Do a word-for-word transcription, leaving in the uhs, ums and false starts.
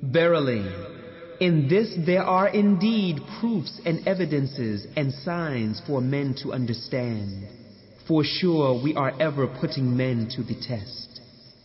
Verily, in this there are indeed proofs and evidences and signs for men to understand. For sure we are ever putting men to the test.